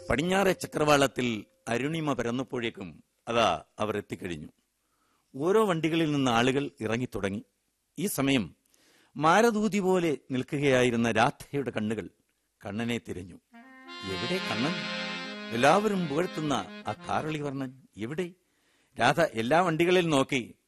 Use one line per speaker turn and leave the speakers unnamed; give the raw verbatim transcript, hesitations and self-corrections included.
പടിഞ്ഞാറെ ചക്രവാളത്തിൽ അരുണിമ പരന്നപ്പോഴേക്കും അതാ അവർ എത്തിക്കഴിഞ്ഞു. ഓരോ വണ്ടികളിൽ നിന്ന് ആളുകൾ ഇറങ്ങിത്തുടങ്ങി. ഈ സമയം മാരദൂതി പോലെ നിൽക്കുകയായിരുന്ന രാധയുടെ കണ്ണുകൾ കണ്ണനെ തിരഞ്ഞു. എവിടെ കണ്ണൻ? എല്ലാവരും പുകഴ്ത്തുന്ന ആ കാരളിവർണ്ണൻ എവിടെ? രാധ എല്ലാ വണ്ടികളിൽ നോക്കി